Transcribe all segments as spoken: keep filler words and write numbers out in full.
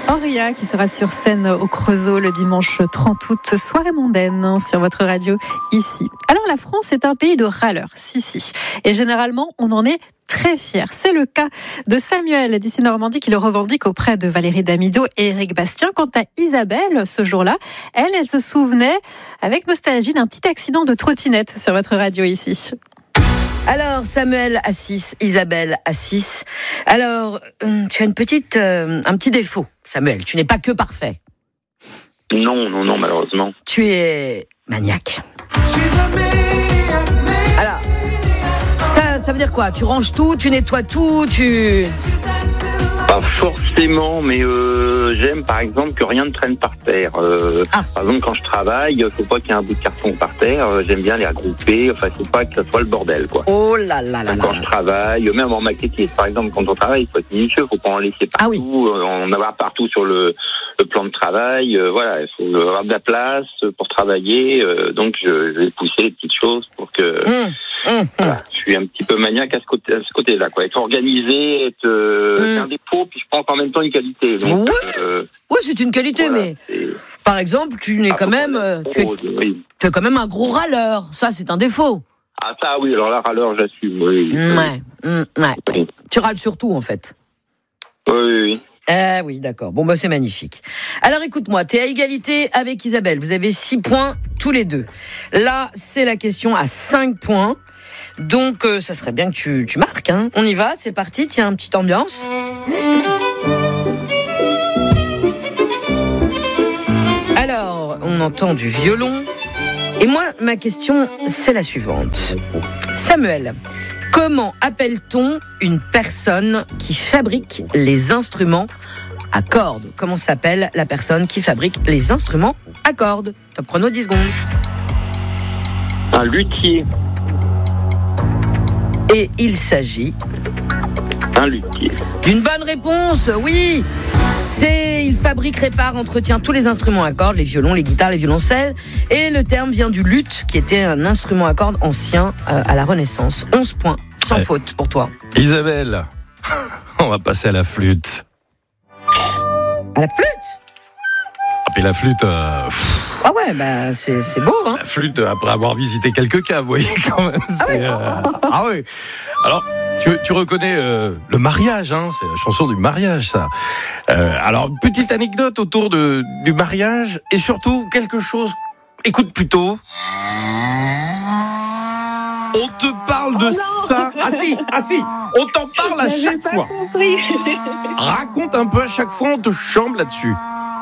Auria qui sera sur scène au Creusot le dimanche trente août, soirée mondaine sur votre radio ici. Alors la France est un pays de râleurs, si si, et généralement on en est très fier. C'est le cas de Samuel d'ici Normandie qui le revendique auprès de Valérie Damido et Éric Bastien. Quant à Isabelle, ce jour-là, elle, elle se souvenait avec nostalgie d'un petit accident de trottinette sur votre radio ici. Alors, Samuel à six, Isabelle à six. Alors, euh, tu as une petite, euh, un petit défaut, Samuel. Tu n'es pas que parfait. Non, non, non, malheureusement. Tu es maniaque. Alors, ça, ça veut dire quoi ? Tu ranges tout, tu nettoies tout, tu... Pas forcément, mais euh, j'aime par exemple que rien ne traîne par terre. Euh, ah. Par exemple, quand je travaille, il faut pas qu'il y ait un bout de carton par terre. Euh, j'aime bien les regrouper. Enfin, faut pas que ça soit le bordel, quoi. Oh là là là là. Quand je travaille, même en maquettiste, par exemple, quand on travaille, il faut être minutieux. Faut pas en laisser partout. Ah oui. euh, en avoir partout sur le, le plan de travail. Euh, voilà, il faut avoir de la place pour travailler. Euh, donc, je, je vais pousser les petites choses pour que. Mmh. Mmh. Voilà, je suis un petit peu maniaque à ce côté, à ce côté-là, quoi. Être organisé, être euh, mmh. c'est un défaut, puis je pense en même temps une qualité. Donc, oui, euh, oui, c'est une qualité, voilà, mais c'est... par exemple, tu n'es ah, quand même, euh, tu, es, oui. tu es quand même un gros râleur. Ça, c'est un défaut. Ah ça, oui. Alors là, râleur, j'assume. Oui. Ouais, mmh, ouais. Oui. Tu râles surtout, en fait. Oui, oui, oui. Ah oui, d'accord. Bon, bah, c'est magnifique. Alors, écoute-moi, tu es à égalité avec Isabelle. Vous avez six points tous les deux. Là, c'est la question à cinq points. Donc, euh, ça serait bien que tu, tu marques. Hein. On y va, c'est parti. Tiens, une petite ambiance. Alors, on entend du violon. Et moi, ma question, c'est la suivante. Samuel, comment appelle-t-on une personne qui fabrique les instruments à cordes ? Comment s'appelle la personne qui fabrique les instruments à cordes ? Top chrono, dix secondes. Un luthier. Et il s'agit... Un luthier. D'une bonne réponse, oui. C'est... Il fabrique, répare, entretient tous les instruments à cordes, les violons, les guitares, les violoncelles. Et le terme vient du luth, qui était un instrument à cordes ancien euh, à la Renaissance. onze points, sans ouais. faute pour toi. Isabelle, on va passer à la flûte. À la flûte ? Et la flûte... Euh... Ah ouais, bah c'est, c'est beau, hein. La flûte, après avoir visité quelques caves, vous voyez, quand même. C'est, ah, oui. Euh... ah oui. Alors, tu, tu reconnais euh, le mariage, hein. C'est la chanson du mariage, ça. Euh, alors, une petite anecdote autour de, du mariage, et surtout, quelque chose... Écoute plutôt. On te parle de oh ça. Ah si, ah si. On t'en parle à J'avais chaque pas fois. Compris. Raconte un peu, à chaque fois, on te chambre là-dessus.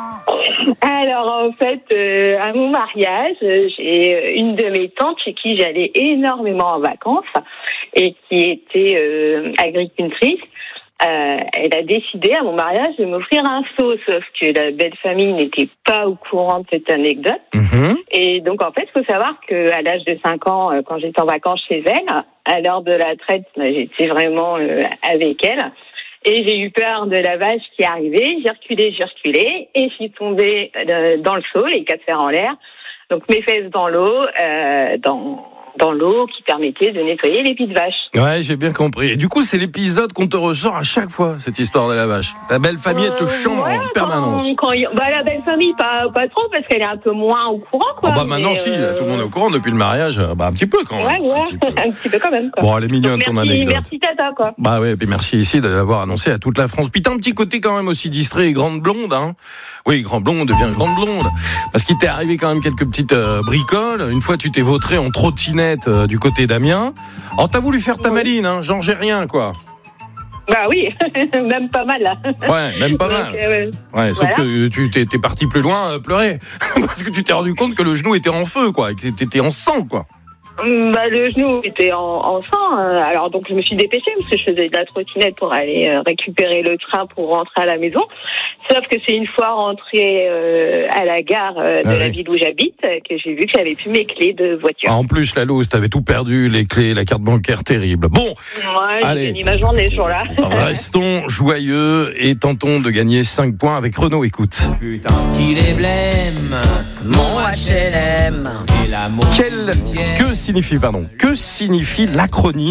Alors, en fait, euh, à mon mariage, j'ai une de mes tantes chez qui j'allais énormément en vacances et qui était euh, agricultrice. Euh, elle a décidé à mon mariage de m'offrir un seau, sauf que la belle famille n'était pas au courant de cette anecdote. Mmh. Et donc, en fait, il faut savoir qu'à l'âge de cinq ans, quand j'étais en vacances chez elle, à l'heure de la traite, j'étais vraiment euh, avec elle. Et j'ai eu peur de la vache qui arrivait, j'ai reculé, j'ai reculé, et je suis tombée dans le seau, les quatre fers en l'air, donc mes fesses dans l'eau, euh, dans, dans l'eau qui permettait de nettoyer les pieds de vache. Ouais, j'ai bien compris. Et du coup, c'est l'épisode qu'on te ressort à chaque fois, cette histoire de la vache. La belle famille, elle te chambre euh, ouais, en permanence. Quand, quand il, bah, la belle famille, pas, pas trop, parce qu'elle est un peu moins au courant, quoi. Oh bah maintenant, si, euh... tout le monde est au courant depuis le mariage, bah un petit peu quand même. Ouais, ouais, un petit peu, un petit peu quand même, quoi. Bon, elle est mignonne, donc, ton merci, anecdote. Merci Tata, quoi. Bah ouais, et puis merci ici de l'avoir annoncé à toute la France. Puis t'as un petit côté quand même aussi distrait et grande blonde, hein. Oui, grand blond devient grande blonde. Parce qu'il t'est arrivé quand même quelques petites euh, bricoles. Une fois, tu t'es vautré en trottinette euh, du côté d'Amiens. Alors, t'as voulu faire ta maline, hein, genre j'ai rien, quoi. Bah oui, même pas mal, là. Ouais, même pas mal. Donc, euh, ouais, sauf voilà. que tu t'es, t'es parti plus loin, euh, pleurer. Parce que tu t'es rendu compte que le genou était en feu, quoi. Et que t'étais en sang, quoi. Bah, le genou était en, en sang, euh, alors donc je me suis dépêchée parce que je faisais de la trottinette pour aller euh, récupérer le train pour rentrer à la maison. Sauf que c'est une fois rentrée euh, à la gare euh, de ah, la oui. ville où j'habite que j'ai vu que j'avais plus mes clés de voiture. Ah, en plus, la loose, t'avais tout perdu, les clés, la carte bancaire, terrible. Bon, ouais, allez, j'ai fini ma journée ce jour-là. Restons joyeux et tentons de gagner cinq points avec Renaud. Écoute. Putain, ce qu'il est blême, mon H L M. Quel, que signifie, pardon, que signifie l'acronyme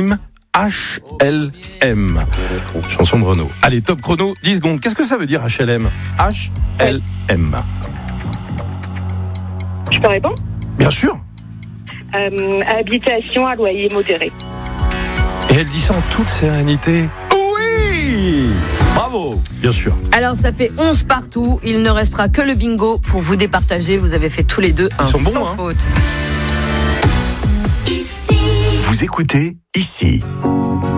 H L M. Chanson de Renaud. Allez, top chrono, dix secondes. Qu'est-ce que ça veut dire H L M? H L M. Je peux répondre? Bien sûr. Euh, habitation à loyer modéré. Et elle dit ça en toute sérénité. Oui! Bravo! Bien sûr. Alors, ça fait onze partout. Il ne restera que le bingo pour vous départager. Vous avez fait tous les deux un sont bons, sans hein. faute. Vous écoutez ici.